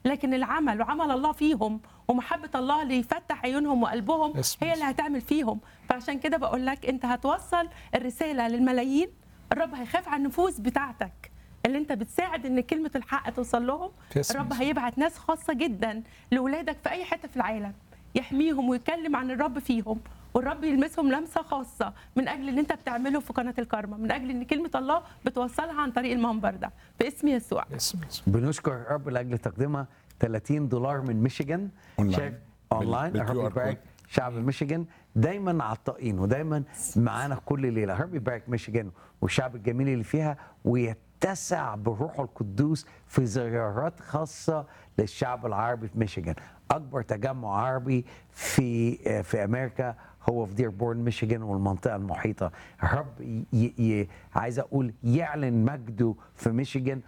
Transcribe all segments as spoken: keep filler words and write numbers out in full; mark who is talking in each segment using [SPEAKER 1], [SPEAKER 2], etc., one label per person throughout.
[SPEAKER 1] لكن العمل وعمل الله فيهم ومحبة الله اللي يفتح عيونهم وقلبهم هي اللي هتعمل فيهم. فعشان كده بقول لك انت هتوصل الرسالة للملايين، الرب هيخاف على النفوس بتاعتك اللي انت بتساعد ان كلمة الحق توصل لهم. الرب هيبعت ناس خاصة جدا لولادك في اي حتة في العالم يحميهم ويتكلم عن الرب فيهم، والرب يلمسهم لمسة خاصة من أجل اللي أنت بتعمله في قناة الكارما، من أجل إن كلمة الله بتوصلها عن طريق المنبر ده باسم يسوع.
[SPEAKER 2] بنشكر الرب لأجل تقديمها ثلاثين دولار من ميشيغان. شايف أونلاين. الرب يبارك شعب ميشيغان، دايما عطائين ودايما معانا كل ليلة. الرب يبارك ميشيغان والشعب الجميل اللي فيها، ويتسع بالروح القدوس في زيارات خاصة للشعب العربي في ميشيغان. أكبر تجمع عربي في في أمريكا هو في ديربورن ميشيغان والمنطقة المحيطة. الرب ي... ي... عايز أقول يعلن مجده في ميشيغان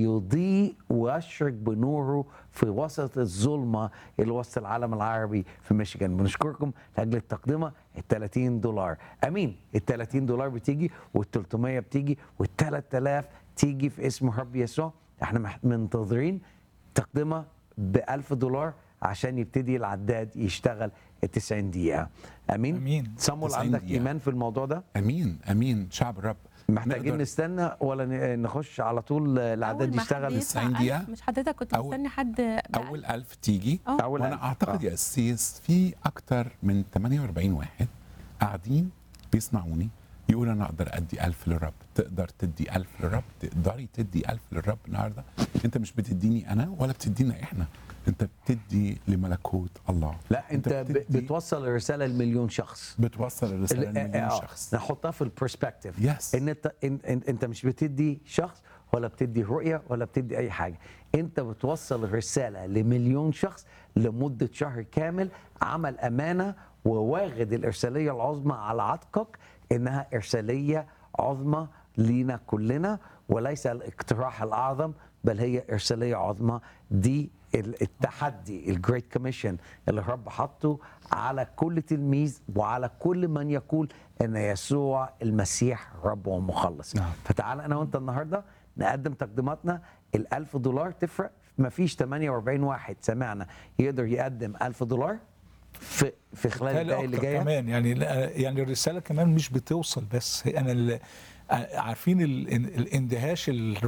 [SPEAKER 2] ويضيء ويشرق بنوره في وسط الظلمة اللي وسط العالم العربي في ميشيغان. بنشكركم لأجل التقدمة ال ثلاثين دولار. أمين. ال ثلاثين دولار بتيجي وال ثلاثمية بتيجي وال ثلاثة آلاف تيجي في اسم الرب يسوع. احنا منتظرين تقدمة ب ألف دولار عشان يبتدي العداد يشتغل التسعين دقيقة. أمين؟
[SPEAKER 3] أمين.
[SPEAKER 2] صامويل عندك دقيقة. إيمان في الموضوع ده؟
[SPEAKER 4] أمين أمين. شعب الرب
[SPEAKER 2] محتاجين نستنى ولا نخش على طول العداد يشتغل
[SPEAKER 4] تسعين دقيقة؟
[SPEAKER 1] مش حضرتك كنت مستني حد
[SPEAKER 4] أول ألف تيجي.
[SPEAKER 2] أول
[SPEAKER 4] وأنا
[SPEAKER 2] ألف.
[SPEAKER 4] أعتقد
[SPEAKER 2] آه.
[SPEAKER 4] يا أسيس في أكتر من ثمانية وأربعين واحد قاعدين بيسمعوني يقول أنا أقدر أدي ألف للرب. تقدر تدي ألف للرب؟ تقدري تدي ألف للرب النهاردة؟ أنت مش بتديني أنا ولا بتدينا إحنا، انت بتدي لملكوت الله.
[SPEAKER 2] لا انت, انت بتوصل الرساله لمليون شخص.
[SPEAKER 4] بتوصل الرساله لمليون
[SPEAKER 2] اه
[SPEAKER 4] شخص.
[SPEAKER 2] نحطها في البرسبكتيف.
[SPEAKER 4] يس.
[SPEAKER 2] ان انت انت, انت مش بتدي شخص ولا بتدي رؤيه ولا بتدي اي حاجه، انت بتوصل الرساله لمليون شخص لمده شهر كامل. عمل امانه وواخد الارساليه العظمى على عاتقك، انها ارساليه عظمى لينا كلنا وليس الاقتراح الاعظم، بل هي ارساليه عظمى. دي التحدي الجريت كوميشن اللي الرب حطه على كل تلميذ وعلى كل من يقول ان يسوع المسيح رب ومخلص.
[SPEAKER 4] نعم.
[SPEAKER 2] فتعال انا وانت النهارده نقدم تقديماتنا. الألف دولار تفرق. مفيش ثمانية وأربعين واحد سمعنا يقدر يقدم ألف دولار في في خلال الدقايق اللي جايه
[SPEAKER 3] كمان. يعني يعني الرساله كمان مش بتوصل بس. انا اللي عارفين الاندهاش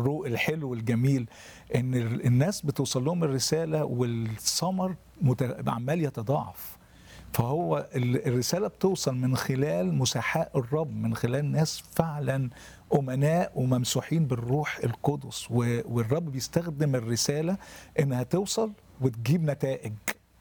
[SPEAKER 3] الحلو الجميل ان الناس بتوصل لهم الرساله والثمر عمال يتضاعف. فهو الرساله بتوصل من خلال مساحات الرب، من خلال ناس فعلا امناء وممسوحين بالروح القدس، والرب بيستخدم الرساله انها توصل وتجيب نتائج.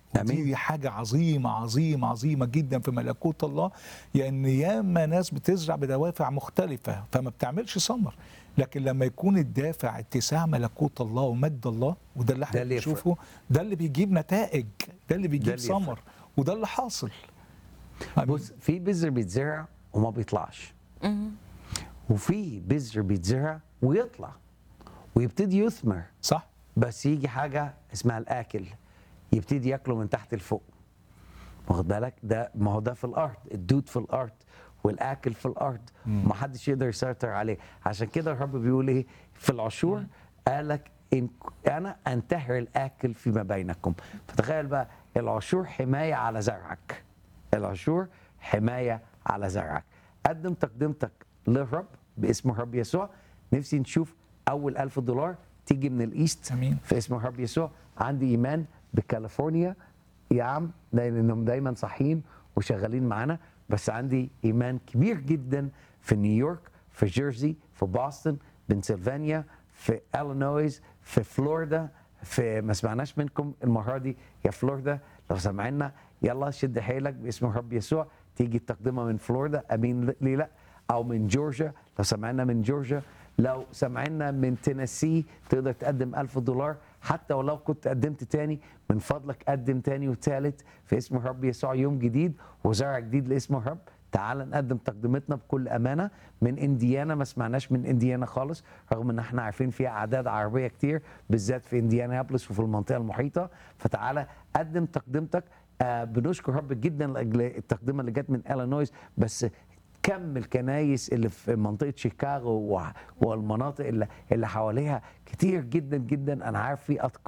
[SPEAKER 3] دي حاجة عظيمة عظيمة عظيمة جدا في ملكوت الله، لأن ياما ناس بتزرع بدوافع مختلفة فما بتعملش ثمر. لكن لما يكون الدافع اتساع ملكوت الله ومجد الله، وده اللي احنا بنشوفه، ده اللي بيجيب نتائج، ده اللي بيجيب ثمر، وده اللي حاصل.
[SPEAKER 2] بص، في بذر بيتزرع وما بيطلعش، وفي بذر بيتزرع ويطلع ويبتدي يثمر،
[SPEAKER 3] صح؟
[SPEAKER 2] بس يجي حاجة اسمها الآكل يبتدي ياكله من تحت لفوق. واخد بالك؟ ده ما هو ده في الارض، الدود في الارض والاكل في الارض، ما حدش يقدر يسيطر عليه. عشان كده الرب بيقول ايه في العشور؟ قالك إن انا انتهر الاكل فيما بينكم. فتخيل بقى، العشور حمايه على زرعك، العشور حمايه على زرعك. قدم تقدمتك للرب باسم الرب يسوع. نفسي نشوف اول ألف دولار تيجي من الايست.
[SPEAKER 3] امين.
[SPEAKER 2] في اسم الرب يسوع. عندي ايمان بكاليفورنيا يا عم، لانهم دايما صاحيين وشغالين معانا، بس عندي ايمان كبير جدا في نيويورك، في جيرسي، في بoston، بنسلفانيا، في إلينويز، في فلوريدا. في ما سمعناش منكم المره دي يا فلوريدا، لو سمعنا يلا شد حيلك باسم الرب يسوع تيجي التقدمه من فلوريدا. امين ليه لا؟ او من جورجيا لو سمعنا من جورجيا. لو سمعنا من تينيسي تقدر تقدم ألف دولار. حتى ولو كنت قدمت تاني، من فضلك قدم تاني وتالت في اسم الرب يسوع. يوم جديد وزرع جديد لاسم الرب. تعال نقدم تقدمتنا بكل امانه. من انديانا ما سمعناش من انديانا خالص، رغم ان احنا عارفين فيها اعداد عربيه كتير، بالذات في انديانابلس وفي المنطقه المحيطه. فتعالى قدم تقدمتك. آه بنشكر رب جدا لاجل التقدمه اللي جت من إلينويز، بس كم الكنايس اللي في منطقه شيكاغو والمناطق اللي اللي حواليها كتير جدا جدا. انا عارف في